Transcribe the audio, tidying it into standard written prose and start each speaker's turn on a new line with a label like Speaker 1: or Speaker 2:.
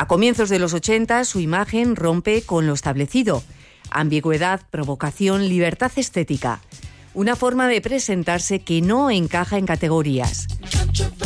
Speaker 1: A comienzos de los 80, su imagen rompe con lo establecido. Ambigüedad, provocación, libertad estética. Una forma de presentarse que no encaja en categorías.